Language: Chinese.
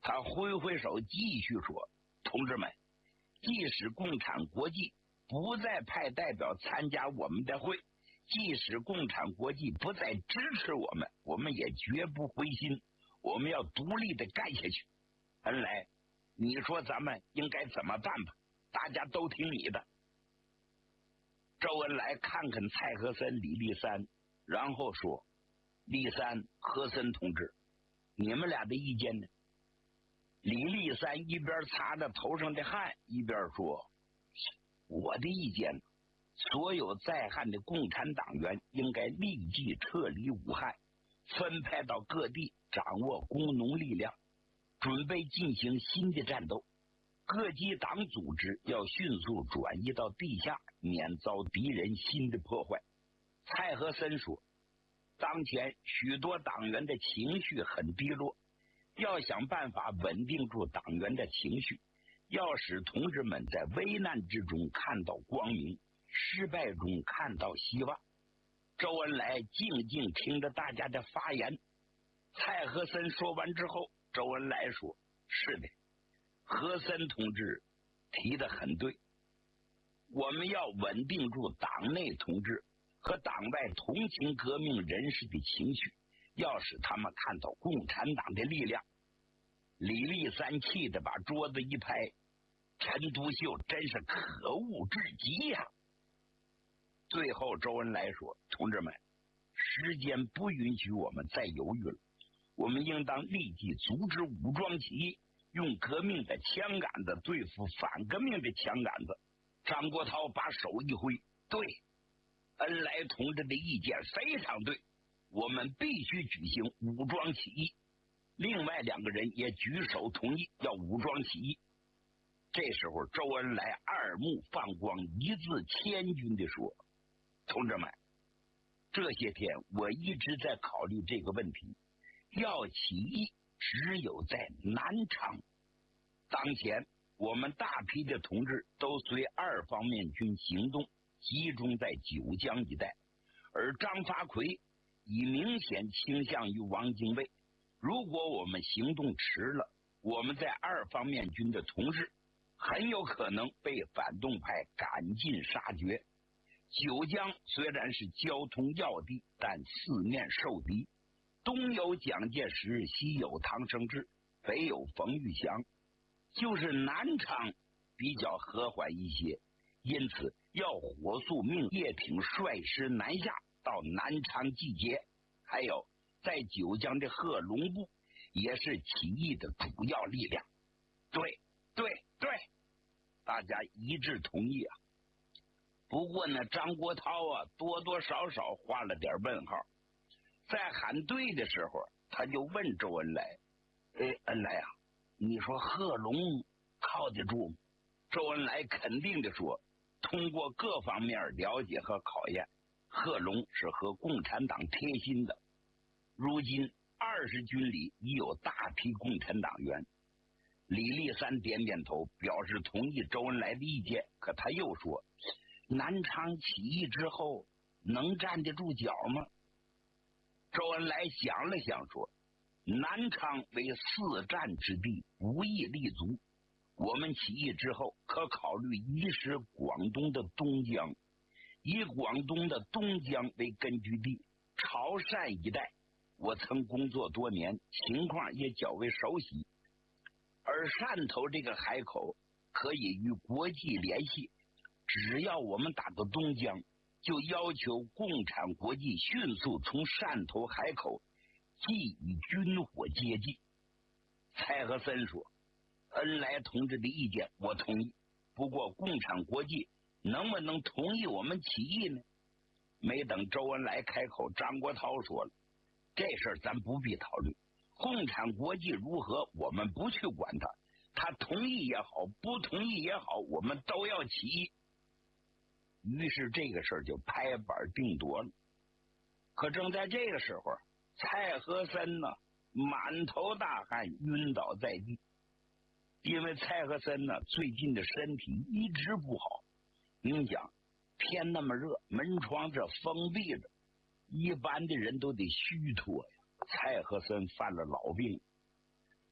他挥挥手继续说：同志们，即使共产国际不再派代表参加我们的会，即使共产国际不再支持我们，我们也绝不灰心，我们要独立的干下去。恩来，你说咱们应该怎么办吧？大家都听你的。周恩来看看蔡和森、李立三，然后说：立三、和森同志，你们俩的意见呢？李立三一边擦着头上的汗，一边说：我的意见，所有在汉的共产党员应该立即撤离武汉，分派到各地，掌握工农力量，准备进行新的战斗。各级党组织要迅速转移到地下，免遭敌人新的破坏。蔡和森说，当前许多党员的情绪很低落，要想办法稳定住党员的情绪，要使同志们在危难之中看到光明，失败中看到希望。周恩来静静听着大家的发言。蔡和森说完之后，周恩来说：是的，和森同志提得很对，我们要稳定住党内同志和党外同情革命人士的情绪，要使他们看到共产党的力量。李立三气得把桌子一拍，陈独秀真是可恶至极呀！最后周恩来说，同志们，时间不允许我们再犹豫了，我们应当立即组织武装起义，用革命的枪杆子对付反革命的枪杆子。张国焘把手一挥，对，恩来同志的意见非常对，我们必须举行武装起义。另外两个人也举手同意要武装起义。这时候周恩来二目放光，一字千钧地说，同志们，这些天我一直在考虑这个问题，要起义只有在南昌。当前我们大批的同志都随二方面军行动，集中在九江一带，而张发奎已明显倾向于汪精卫。如果我们行动迟了，我们在二方面军的同志很有可能被反动派赶尽杀绝。九江虽然是交通要地，但四面受敌，东有蒋介石，西有唐生智，北有冯玉祥，就是南昌比较和缓一些，因此要火速命叶挺率师南下到南昌集结。还有在九江的贺龙部也是起义的主要力量。对，大家一致同意啊。不过呢，张国焘啊，多多少少画了点问号。在喊对的时候，他就问周恩来：恩来啊，你说贺龙靠得住吗？周恩来肯定地说，通过各方面了解和考验，贺龙是和共产党贴心的。如今20军里已有大批共产党员。李立三点点头，表示同意周恩来的意见。可他又说，南昌起义之后能站得住脚吗？周恩来想了想说，南昌为四战之地，不易立足，我们起义之后可考虑移师广东的东江，以广东的东江为根据地，潮汕一带我曾工作多年，情况也较为熟悉。而汕头这个海口可以与国际联系，只要我们打到东江，就要求共产国际迅速从汕头海口即与军火接济。蔡和森说，恩来同志的意见我同意，不过共产国际能不能同意我们起义呢？没等周恩来开口，张国焘说了，这事儿咱不必讨论，共产国际如何我们不去管他，他同意也好，不同意也好，我们都要起义。于是这个事儿就拍板定夺了。可正在这个时候，蔡和森呢满头大汗，晕倒在地。因为蔡和森呢最近的身体一直不好，您想天那么热，门窗这封闭着，一般的人都得虚脱呀。蔡和森犯了老病，